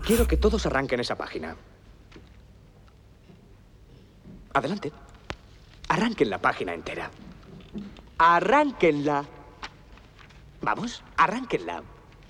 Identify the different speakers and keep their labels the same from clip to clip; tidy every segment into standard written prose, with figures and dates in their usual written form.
Speaker 1: Quiero que todos arranquen esa página. Adelante. Arranquen la página entera. Arránquenla. Vamos, arránquenla.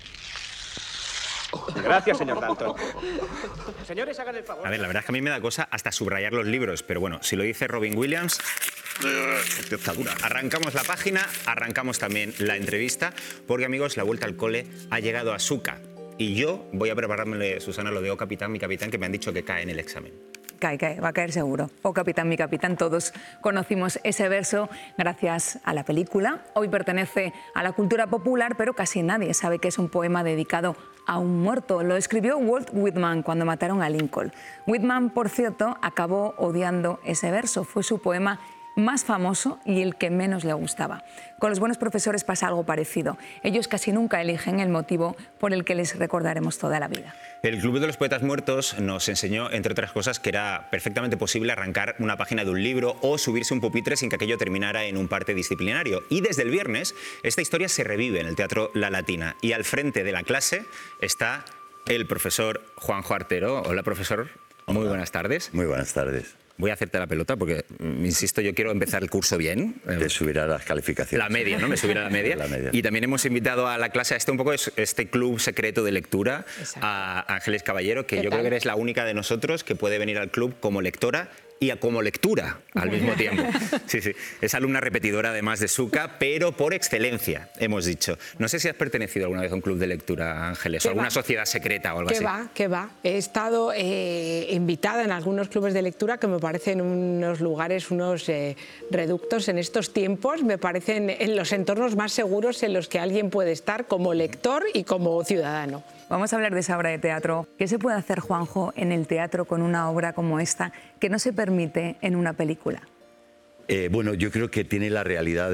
Speaker 1: Gracias, señor Dalton. Señores, hagan el favor.
Speaker 2: A ver, la verdad es que a mí me da cosa hasta subrayar los libros, pero bueno, si lo dice Robin Williams... Está dura. Arrancamos la página, arrancamos también la entrevista, porque, amigos, la vuelta al cole ha llegado a Suka. Y yo voy a prepararme, Susana, lo de "Oh, capitán, mi capitán", que me han dicho que cae en el examen.
Speaker 3: Cae, va a caer seguro. Oh, capitán, mi capitán, todos conocimos ese verso gracias a la película. Hoy pertenece a la cultura popular, pero casi nadie sabe que es un poema dedicado a un muerto. Lo escribió Walt Whitman cuando mataron a Lincoln. Whitman, por cierto, acabó odiando ese verso. Fue su poema más famoso y el que menos le gustaba. Con los buenos profesores pasa algo parecido. Ellos casi nunca eligen el motivo por el que les recordaremos toda la vida.
Speaker 2: El Club de los Poetas Muertos nos enseñó, entre otras cosas, que era perfectamente posible arrancar una página de un libro o subirse un pupitre sin que aquello terminara en un parte disciplinario. Y desde el viernes, esta historia se revive en el Teatro La Latina. Y al frente de la clase está el profesor Juanjo Artero. Hola, profesor. Muy buenas tardes.
Speaker 4: Muy buenas tardes.
Speaker 2: Voy a hacerte la pelota porque, insisto, yo quiero empezar el curso bien.
Speaker 4: Te subirá las calificaciones.
Speaker 2: La media, ¿no? Me subirá la media.
Speaker 4: La media.
Speaker 2: Y también hemos invitado a la clase a un poco este club secreto de lectura. Exacto. A Ángeles Caballero, que yo creo que eres la única de nosotros que puede venir al club como lectora y como lectura al mismo tiempo. Sí, sí. Es alumna repetidora además de Suka, pero por excelencia, hemos dicho. No sé si has pertenecido alguna vez a un club de lectura, Ángeles, o alguna sociedad secreta o algo así.
Speaker 5: Que va. He estado invitada en algunos clubes de lectura que me parecen unos lugares, unos reductos en estos tiempos, me parecen en los entornos más seguros en los que alguien puede estar como lector y como ciudadano.
Speaker 3: Vamos a hablar de esa obra de teatro. ¿Qué se puede hacer, Juanjo, en el teatro con una obra como esta que no se permite en una película?
Speaker 4: Bueno, yo creo que tiene la realidad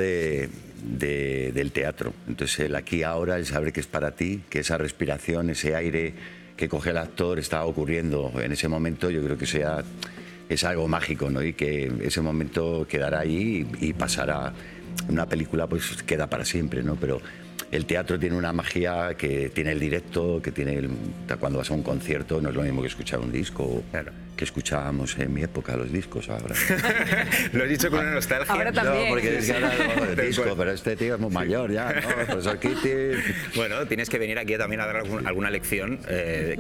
Speaker 4: del teatro. Entonces, el aquí ahora, el saber que es para ti, que esa respiración, ese aire que coge el actor está ocurriendo en ese momento, yo creo que es algo mágico, ¿no? Y que ese momento quedará ahí y pasará. Una película pues queda para siempre, ¿no? Pero el teatro tiene una magia que tiene el directo, que tiene cuando vas a un concierto no es lo mismo que escuchar un disco, claro, que escuchábamos en mi época los discos ahora.
Speaker 2: Lo has dicho con una nostalgia.
Speaker 3: Ahora también.
Speaker 4: No, porque es que ahora el disco, pero este tío es muy mayor ya, ¿no? Profesor Kitty.
Speaker 2: Bueno, tienes que venir aquí también a dar alguna lección, que